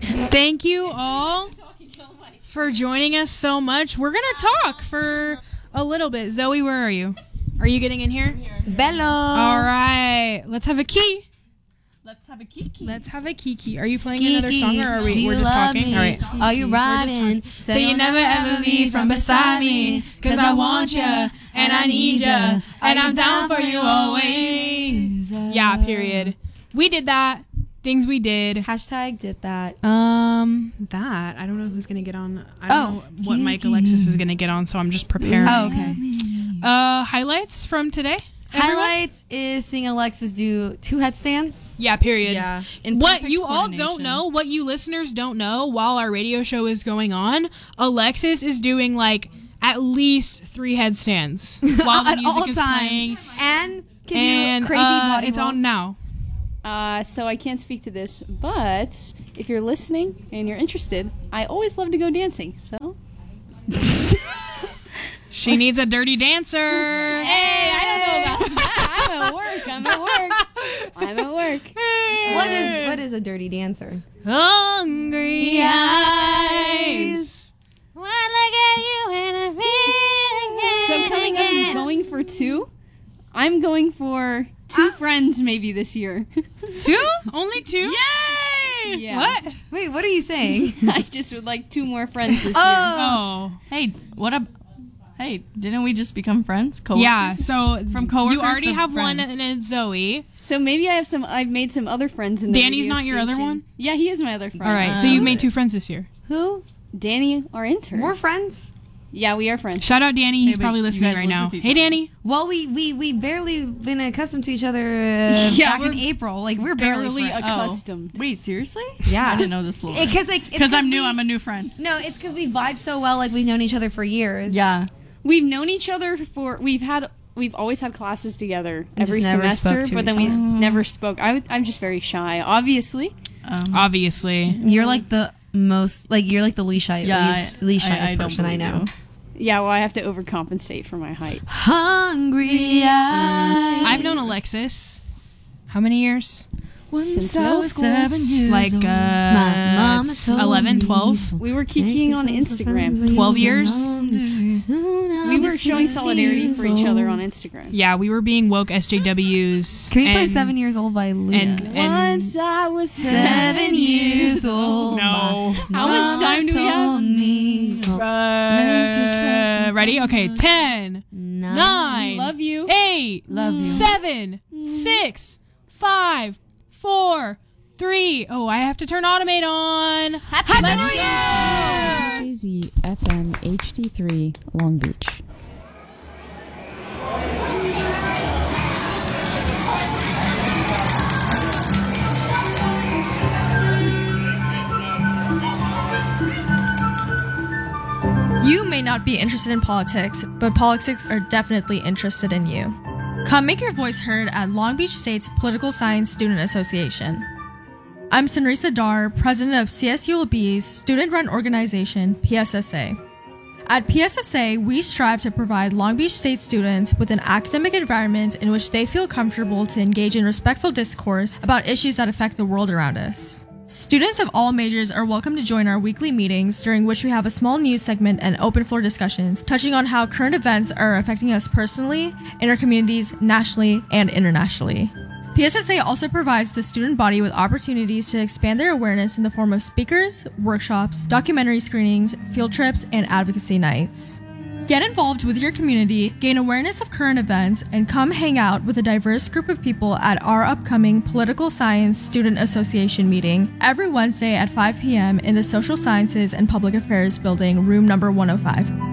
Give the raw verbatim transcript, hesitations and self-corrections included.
Thank you all for joining us so much. We're going to talk for a little bit. Zoe, where are you? Are you getting in here? Bello. All right. Let's have a key. Let's have a kiki. Let's have a kiki. Are you playing Kiki, another song or are we do we're you just love talking? me? All right. Are you riding? So you never ever leave from beside me, cause I want ya and I need ya and I'm down for you always. Yeah, period. We did that. Things we did. Hashtag did that. Um, that I don't know who's gonna get on. I don't Oh. know what Mike Alexis is gonna get on, so I'm just preparing. Oh, okay. Uh, highlights from today. Everyone? Highlights is seeing Alexis do two headstands. Yeah, period. Yeah. In What perfect you all don't coordination. know, what you listeners don't know, while our radio show is going on, Alexis is doing like at least three headstands while the At music all is times. playing. And can And do crazy uh, body it's rolls. on now. Uh, so I can't speak to this, but if you're listening and you're interested, I always love to go dancing. So She needs a dirty dancer. hey, I don't know about that. I'm at work. I'm at work. I'm at work. What is what is a dirty dancer? Hungry eyes. When I look at you and I feel So coming up is going for two. I'm going for two friends maybe this year. two? Only two? Yay! Yeah. What? Wait, what are you saying? I just would like two more friends this year. Oh. Hey, what a. Hey, didn't we just become friends? Co-workers? Yeah, so From coworkers you already to have one friends. and it's Zoe. So maybe I have some. I've made some other friends in the Danny's radio not your other station. one? Yeah, he is my other friend. All right, so Um, you've made two friends this year. Who? Danny, our intern. We're friends? Yeah, we are friends. Shout out Danny, he's Hey, but probably you listening guys right live now. with each Hey other. Danny. Well, we we we barely been accustomed to each other uh, Yeah, back in we're April. Like we're barely, barely friends. accustomed. Oh. Wait, seriously? Yeah. I didn't know this little. Because like Because I'm new. we- I'm a new friend. No, it's because we vibe so well. Like we've known each other for years. Yeah. We've known each other for. We've had. We've always had classes together And every just never semester, spoke to but then each we s- other. never spoke. I, would- I'm just very shy, obviously. Um, Obviously. You're like the most like you're like the least shy, yeah. least, least I- I- shyest I don't person I believe know. you. Yeah, well, I have to overcompensate for my height. Hungry eyes. I've known Alexis. How many years? Since middle school. Like uh My mama told eleven, me. twelve. We were kikiing on Instagram. twelve years? We were showing solidarity for each other on Instagram. Yeah, we were being woke S J Ws. Can we play and- Seven Years Old by Luna? And, and Once I was Seven years old. No. How much time do we have? told me, Uh, ready? Okay, ten, nine. nine, Love you. eight, Love you. seven, six, five, four, three. Oh, I have to turn automate on. Happy New Year! J Z F M H D three Long Beach. You may not be interested in politics, but politics are definitely interested in you. Come make your voice heard at Long Beach State's Political Science Student Association. I'm Sunrisa Dar, president of C S U L B's student-run organization, P S S A. At P S S A, we strive to provide Long Beach State students with an academic environment in which they feel comfortable to engage in respectful discourse about issues that affect the world around us. Students of all majors are welcome to join our weekly meetings, during which we have a small news segment and open floor discussions touching on how current events are affecting us personally, in our communities, nationally, and internationally. P S S A also provides the student body with opportunities to expand their awareness in the form of speakers, workshops, documentary screenings, field trips, and advocacy nights. Get involved with your community, gain awareness of current events, and come hang out with a diverse group of people at our upcoming Political Science Student Association meeting every Wednesday at five p.m. in the Social Sciences and Public Affairs building, room number one oh five.